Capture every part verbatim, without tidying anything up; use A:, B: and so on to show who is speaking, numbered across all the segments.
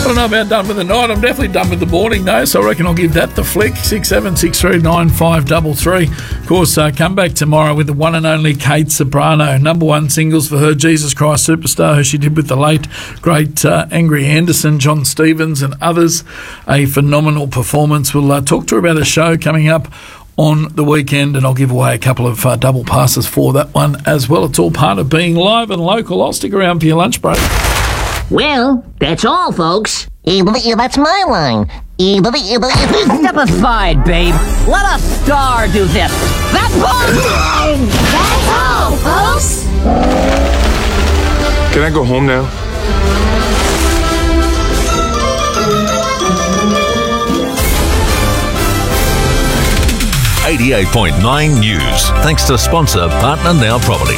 A: I don't know about done with the night. I'm definitely done with the morning, though, so I reckon I'll give that the flick. six seven six three nine five three three. Of course, uh, come back tomorrow with the one and only Kate Sobrano. Number one singles for her, Jesus Christ Superstar, who she did with the late, great uh, Angry Anderson, John Stevens and others. A phenomenal performance. We'll uh, talk to her about a show coming up on the weekend, and I'll give away a couple of uh, double passes for that one as well. It's all part of being live and local. I'll stick around for your lunch break.
B: Well, that's all, folks.
C: That's my line.
B: Step aside, babe. Let a star do this. That's all.
C: That's all, folks.
D: Can I go home now?
E: eighty-eight point nine News. Thanks to sponsor Partner Now Property.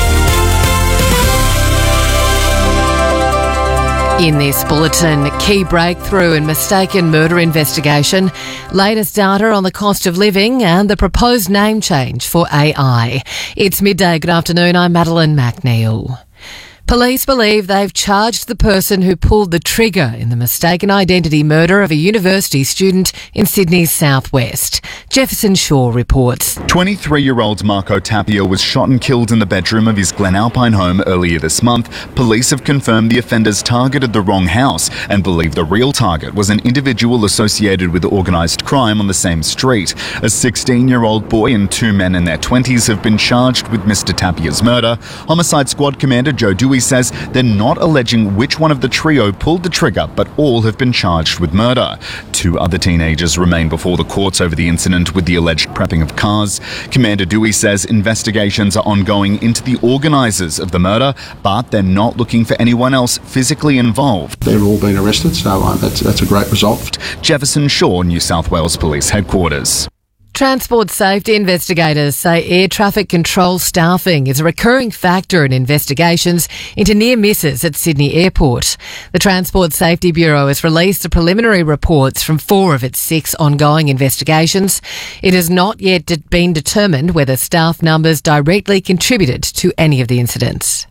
F: In this bulletin, key breakthrough in mistaken murder investigation, latest data on the cost of living and the proposed name change for A I. It's midday. Good afternoon. I'm Madeline McNeil. Police believe they've charged the person who pulled the trigger in the mistaken identity murder of a university student in Sydney's southwest. Jefferson Shaw reports.
G: twenty-three-year-old Marco Tapia was shot and killed in the bedroom of his Glen Alpine home earlier this month. Police have confirmed the offenders targeted the wrong house and believe the real target was an individual associated with organised crime on the same street. A sixteen-year-old boy and two men in their twenties have been charged with Mister Tapia's murder. Homicide Squad Commander Joe Dewey says they're not alleging which one of the trio pulled the trigger, but all have been charged with murder. Two other teenagers remain before the courts over the incident with the alleged prepping of cars. Commander Dewey says investigations are ongoing into the organisers of the murder, but they're not looking for anyone else physically involved.
H: They've all been arrested, so uh, that's, that's a great result.
G: Jefferson Shaw, New South Wales Police Headquarters.
F: Transport safety investigators say air traffic control staffing is a recurring factor in investigations into near misses at Sydney Airport. The Transport Safety Bureau has released the preliminary reports from four of its six ongoing investigations. It has not yet de- been determined whether staff numbers directly contributed to any of the incidents.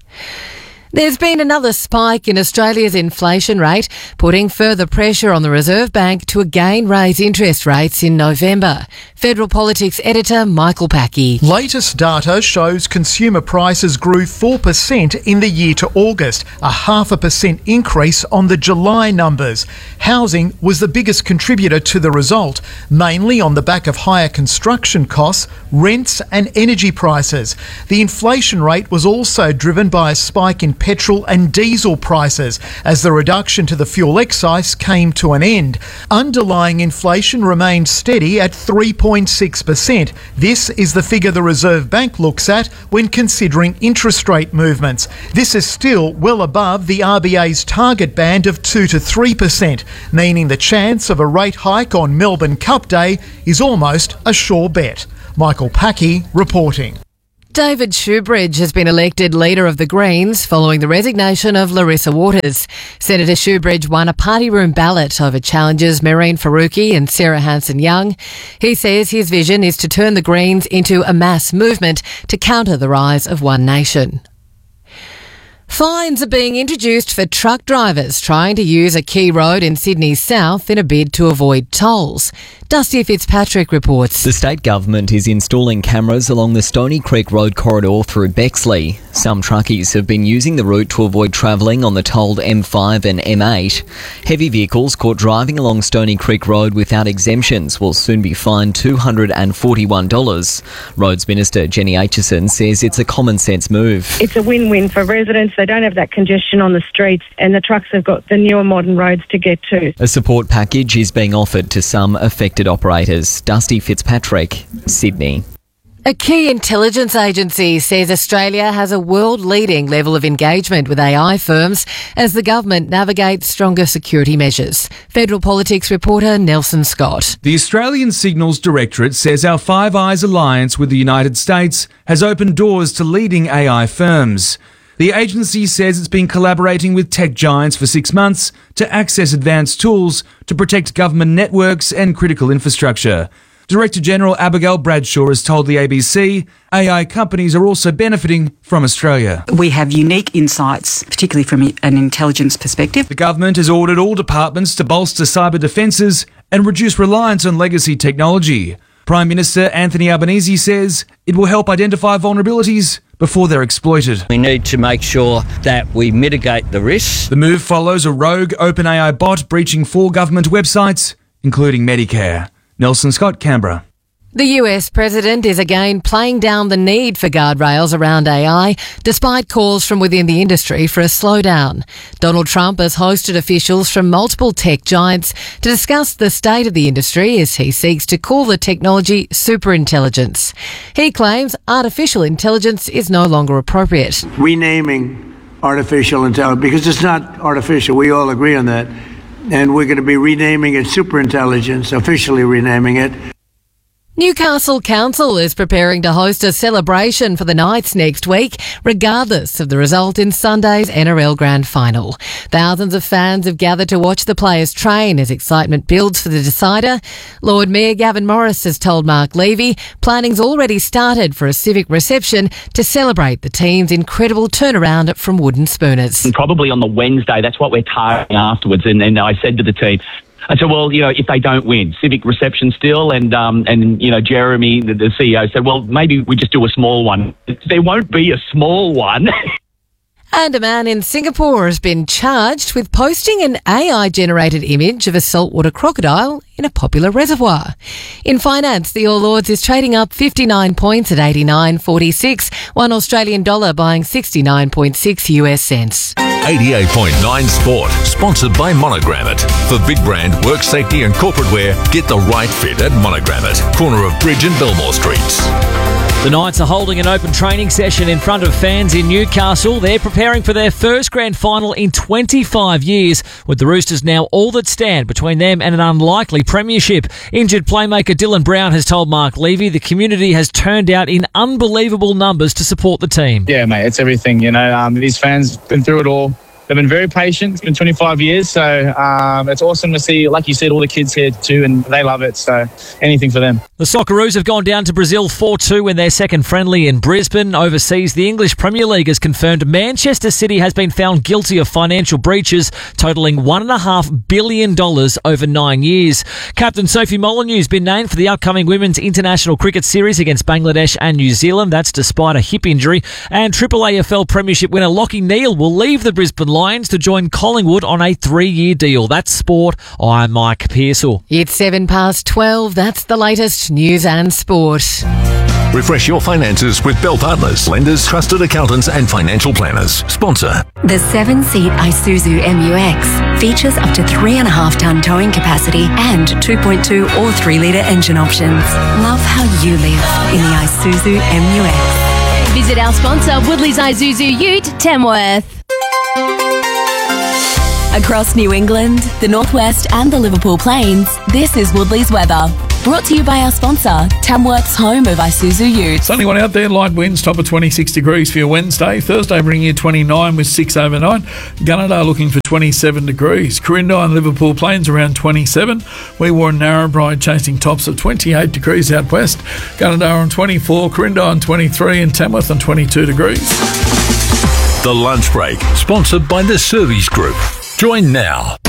F: There's been another spike in Australia's inflation rate, putting further pressure on the Reserve Bank to again raise interest rates in November. Federal Politics editor Michael Packey.
I: Latest data shows consumer prices grew four percent in the year to August, a half a percent increase on the July numbers. Housing was the biggest contributor to the result, mainly on the back of higher construction costs, rents and energy prices. The inflation rate was also driven by a spike in petrol and diesel prices as the reduction to the fuel excise came to an end. Underlying inflation remained steady at three point six percent. This is the figure the Reserve Bank looks at when considering interest rate movements. This is still well above the R B A's target band of two to three percent, meaning the chance of a rate hike on Melbourne Cup Day is almost a sure bet. Michael Packey reporting.
F: David Shoebridge has been elected leader of the Greens following the resignation of Larissa Waters. Senator Shoebridge won a party room ballot over challengers Mehreen Faruqi and Sarah Hanson-Young. He says his vision is to turn the Greens into a mass movement to counter the rise of One Nation. Fines are being introduced for truck drivers trying to use a key road in Sydney's south in a bid to avoid tolls. Dusty Fitzpatrick reports.
J: The state government is installing cameras along the Stony Creek Road corridor through Bexley. Some truckies have been using the route to avoid travelling on the tolled M five and M eight. Heavy vehicles caught driving along Stony Creek Road without exemptions will soon be fined two hundred forty-one dollars. Roads Minister Jenny Aitchison says it's a common sense move.
K: It's a win-win for residents. They don't have that congestion on the streets, and the trucks have got the newer modern roads to get to.
J: A support package is being offered to some affected operators. Dusty Fitzpatrick, Sydney.
F: A key intelligence agency says Australia has a world-leading level of engagement with A I firms as the government navigates stronger security measures. Federal Politics reporter Nelson Scott.
L: The Australian Signals Directorate says our Five Eyes alliance with the United States has opened doors to leading A I firms. The agency says it's been collaborating with tech giants for six months to access advanced tools to protect government networks and critical infrastructure. Director General Abigail Bradshaw has told the A B C A I companies are also benefiting from Australia.
D: We have unique insights, particularly from an intelligence perspective.
L: The government has ordered all departments to bolster cyber defences and reduce reliance on legacy technology. Prime Minister Anthony Albanese says it will help identify vulnerabilities before they're exploited.
M: We need to make sure that we mitigate the risks.
L: The move follows a rogue OpenAI bot breaching four government websites, including Medicare. Nelson Scott, Canberra.
F: The U S president is again playing down the need for guardrails around A I, despite calls from within the industry for a slowdown. Donald Trump has hosted officials from multiple tech giants to discuss the state of the industry as he seeks to call the technology superintelligence. He claims artificial intelligence is no longer appropriate.
N: Renaming artificial intelligence, because it's not artificial, we all agree on that. And we're going to be renaming it superintelligence, officially renaming it.
F: Newcastle Council is preparing to host a celebration for the Knights next week, regardless of the result in Sunday's N R L Grand Final. Thousands of fans have gathered to watch the players train as excitement builds for the decider. Lord Mayor Gavin Morris has told Mark Levy planning's already started for a civic reception to celebrate the team's incredible turnaround from wooden spooners.
O: And probably on the Wednesday, that's what we're targeting afterwards. And then I said to the team, I said, well, you know, if they don't win, civic reception still, and, um, and you know, Jeremy, the, the C E O, said, well, maybe we just do a small one. There won't be a small one.
F: And a man in Singapore has been charged with posting an A I-generated image of a saltwater crocodile in a popular reservoir. In finance, the All Ords is trading up fifty-nine points at eighty-nine forty-six, one Australian dollar buying sixty-nine point six U S cents.
E: eighty-eight point nine Sport, sponsored by Monogram It. For big brand, work safety and corporate wear, get the right fit at Monogram It, corner of Bridge and Belmore Streets.
P: The Knights are holding an open training session in front of fans in Newcastle. They're preparing for their first grand final in twenty-five years, with the Roosters now all that stand between them and an unlikely premiership. Injured playmaker Dylan Brown has told Mark Levy the community has turned out in unbelievable numbers to support the team.
Q: Yeah, mate, it's everything. You know, um, these fans have been through it all. They've been very patient. It's been twenty-five years, so um, it's awesome to see, like you said, all the kids here too, and they love it, so anything for them.
P: The Socceroos have gone down to Brazil four two in their second friendly in Brisbane. Overseas, the English Premier League has confirmed Manchester City has been found guilty of financial breaches totalling one point five billion dollars over nine years. Captain Sophie Molyneux has been named for the upcoming Women's International Cricket Series against Bangladesh and New Zealand. That's despite a hip injury. And Triple A F L Premiership winner Lockie Neal will leave the Brisbane Lions to join Collingwood on a three-year deal. That's sport. I'm Mike Pearsall.
F: It's seven past twelve. That's the latest news and sport.
E: Refresh your finances with Bell Partners, lenders, trusted accountants and financial planners. Sponsor.
R: The seven-seat Isuzu M U X features up to three and a half ton towing capacity and two point two or three litre engine options. Love how you live in the Isuzu M U X.
S: Visit our sponsor, Woodley's Isuzu Ute, Tamworth. Across New England, the Northwest and the Liverpool Plains, this is Woodley's weather. Brought to you by our sponsor, Tamworth's home of Isuzu Utes.
A: Sunny one out there, light winds, top of twenty-six degrees for your Wednesday. Thursday bringing you twenty-nine with six overnight. Gunnedah looking for twenty-seven degrees. Corinda and Liverpool Plains around twenty-seven. We were in Narrabri chasing tops of twenty-eight degrees out west. Gunnedah on twenty-four, Corinda on twenty-three and Tamworth on twenty-two degrees.
E: The Lunch Break, sponsored by the Service Group. Join now.